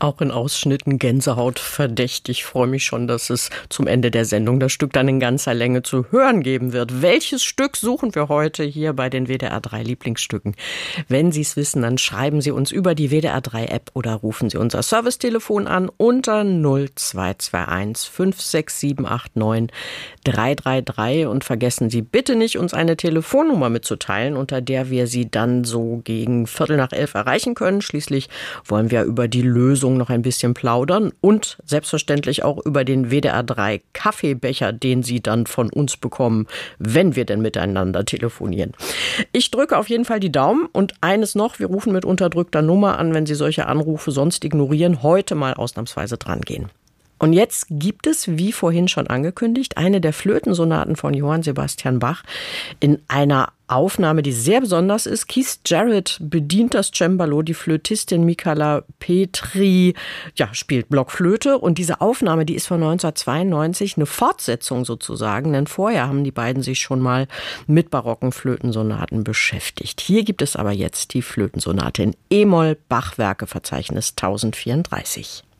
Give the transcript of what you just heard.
Auch in Ausschnitten Gänsehaut verdächtig. Ich freue mich schon, dass es zum Ende der Sendung das Stück dann in ganzer Länge zu hören geben wird. Welches Stück suchen wir heute hier bei den WDR 3 Lieblingsstücken? Wenn Sie es wissen, dann schreiben Sie uns über die WDR 3 App oder rufen Sie unser Servicetelefon an unter 0221 56789 333 und vergessen Sie bitte nicht, uns eine Telefonnummer mitzuteilen, unter der wir Sie dann so gegen 10:15 erreichen können. Schließlich wollen wir über die Lösung noch ein bisschen plaudern und selbstverständlich auch über den WDR 3 Kaffeebecher, den Sie dann von uns bekommen, wenn wir denn miteinander telefonieren. Ich drücke auf jeden Fall die Daumen und eines noch, wir rufen mit unterdrückter Nummer an, wenn Sie solche Anrufe sonst ignorieren, heute mal ausnahmsweise dran gehen. Und jetzt gibt es, wie vorhin schon angekündigt, eine der Flötensonaten von Johann Sebastian Bach in einer Aufnahme, die sehr besonders ist. Keith Jarrett bedient das Cembalo, die Flötistin Michala Petri spielt Blockflöte. Und diese Aufnahme, die ist von 1992 eine Fortsetzung sozusagen, denn vorher haben die beiden sich schon mal mit barocken Flötensonaten beschäftigt. Hier gibt es aber jetzt die Flötensonate in E-Moll, Bachwerkeverzeichnis 1034.